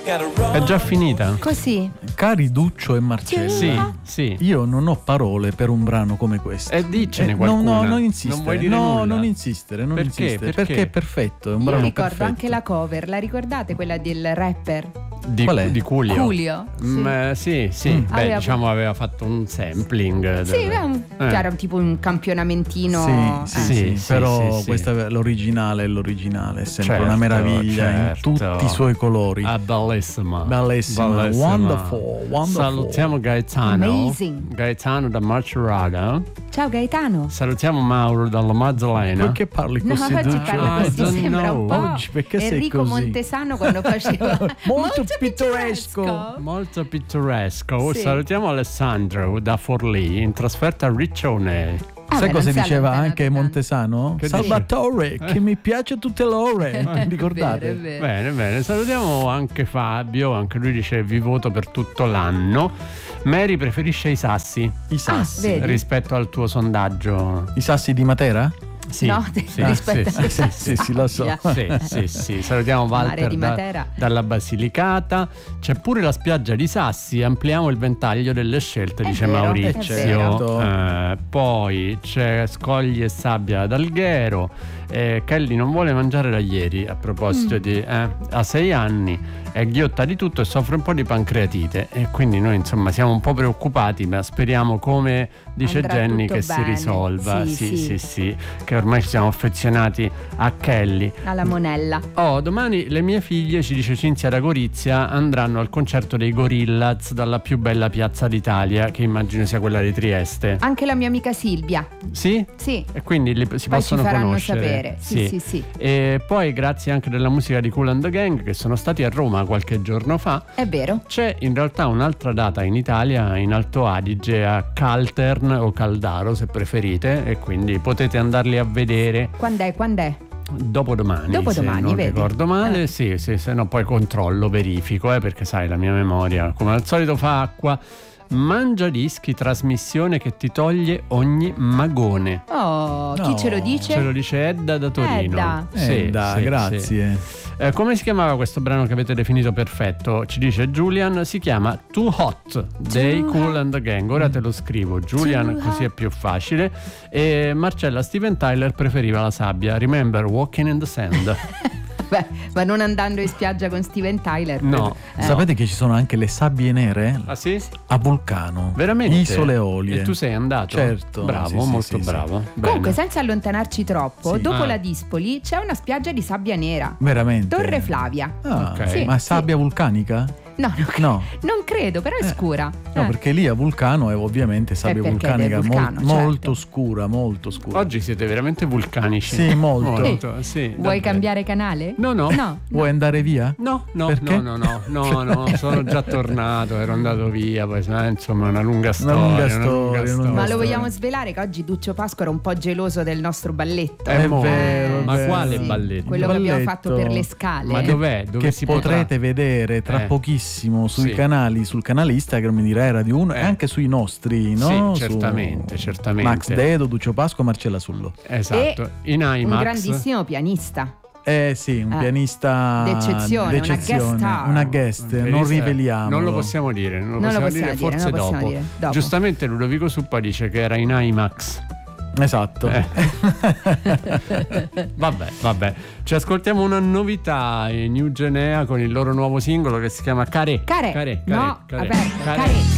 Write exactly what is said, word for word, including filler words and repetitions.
È già finita? Così. Cari Duccio e Marcello, Sì, sì. io non ho parole per un brano come questo. E dicene Eh, qualcuna. No, no, non insistere. Non vuoi dire no, nulla? non insistere, non Perché? insistere. Perché? Perché è perfetto, è un Io brano ricordo perfetto. anche la cover, la ricordate quella del rapper? Di, Qual è? di Coolio. Coolio, sì. Mm, eh, sì, sì. Mm. Beh, Aveva- diciamo aveva fatto un sampling. Sì, del- era, un, eh. era un tipo un campionamentino. Sì, eh. sì, Sì, sì, sì, però sì, sì. questa l'originale è l'originale, è sempre Certo, una meraviglia certo. in tutti i suoi colori. Ah, bellissima. Bellissima, wonderful, wonderful. Salutiamo Gaetano. Amazing. Gaetano da Marcerata. Ciao Gaetano. Salutiamo Mauro dalla Maddalena. Perché parli No, così? oggi Duccio? parla I così, don't sembra un po' know. Oggi, perché sei Enrico così? Montesano quando faceva Molto pittoresco. Molto pittoresco. Sì. Salutiamo Alessandro da Forlì in trasferta a Riccione. Ah, Sai beh, cosa non si è diceva allontanato anche tanto. Montesano? Che Salvatore, dice? che mi piace tutte le ore. Ricordate? È vero, è vero. Bene, bene. Salutiamo anche Fabio. Anche lui dice vi voto per tutto l'anno. Mary preferisce i sassi I sassi. Ah, vedi? rispetto al tuo sondaggio. I sassi di Matera? Sì, No, sì, rispetto sì, a- sì, sì, sì, lo so. Sì, sì, sì. Salutiamo Mare Walter di da- Matera. dalla Basilicata. C'è pure la spiaggia di Sassi. Ampliamo il ventaglio delle scelte, È dice vero, Maurizio. è vero. Eh, poi c'è scogli e sabbia ad Alghero. Eh, Kelly non vuole mangiare da ieri. A proposito Mm. di eh, ha sei anni, è ghiotta di tutto e soffre un po' di pancreatite. E quindi noi insomma siamo un po' preoccupati, ma speriamo, come dice Andrà Jenny, tutto che si bene. risolva. Sì, sì, sì. sì, sì, che ormai ci siamo affezionati a Kelly. Alla Monella. Oh, domani le mie figlie, ci dice Cinzia da Gorizia, andranno al concerto dei Gorillaz dalla più bella piazza d'Italia, che immagino sia quella di Trieste. Anche la mia amica Silvia. Sì? Sì. E quindi li, si Poi ci possono faranno conoscere. sapere. Sì, sì, sì. E poi grazie anche della musica di Kool and the Gang, che sono stati a Roma qualche giorno fa. È vero. C'è in realtà un'altra data in Italia, in Alto Adige, a Caltern o Caldaro se preferite, e quindi potete andarli a vedere Quando è? Quando è? dopodomani, Dopodomani, se non vedi? ricordo male. Eh. Sì, sì, se no poi controllo, verifico, eh, perché sai, la mia memoria come al solito fa acqua. Mangia dischi, trasmissione che ti toglie ogni magone. Oh, chi No. ce lo dice? Ce lo dice Edda da Torino. Edda. Sì, Eh, dai, sì, grazie. sì. Eh, come si chiamava questo brano che avete definito perfetto? Ci dice Julian, si chiama Too Hot dei Too Kool and the Gang. Ora te lo scrivo, Julian, Too così è hot. più facile. E Marcella, Steven Tyler preferiva la sabbia. Remember walking in the sand? Beh, ma non andando in spiaggia con Steven Tyler. No. Eh. Sapete che ci sono anche le sabbie nere Ah sì? a Vulcano? Veramente? Isole Eolie. E tu sei andato? Certo. Bravo, Sì, sì, molto sì, sì. bravo. Comunque, Bene. senza allontanarci troppo, Sì. dopo Ah. la Dispoli c'è una spiaggia di sabbia nera. Veramente? Torre Flavia. Ah, Ok. Sì, ma sì. sabbia vulcanica? No, no, No. non credo, però è Eh. scura. No, Eh. perché lì a Vulcano è ovviamente sabbia perché è vulcanica del mol- vulcano, certo. molto scura, molto scura. Oggi siete veramente vulcanici. Sì, molto. sì, Vuoi davvero. cambiare canale? No, no. No. Vuoi andare via? No, no, Perché? no, no, no, no, no, sono già tornato, ero andato via, poi eh, insomma è una lunga storia. lunga una lunga storia, una Ma Basta. lo vogliamo svelare che oggi Duccio Pasqua era un po' geloso del nostro balletto. È È vero, è ma vero. quale Sì, balletto? Quello che abbiamo Balletto. fatto per le scale. Ma dov'è? Dove Che si potrete potrà? vedere tra Eh. pochissimo sui Sì. canali, sul canale Instagram di Rai Radio uno Eh. e anche sui nostri, no? Sì, Su certamente, certamente. Max Dedo, Duccio Pasqua, Marcella Sullo. Esatto, in Un IMAX. grandissimo pianista. Eh sì, un Eh. pianista D'eccezione, una guest star. una guest, non Verista- riveliamo. Non lo possiamo dire, non lo Non lo possiamo, possiamo dire, dire, forse non lo possiamo dopo. dire, dopo. Giustamente Ludovico Suppa dice che era in IMAX. Esatto. Eh. Vabbè, vabbè. Ci ascoltiamo una novità, i New Genea con il loro nuovo singolo che si chiama Carè. Care. Carè, No, Carè, vabbè, Carè. Care.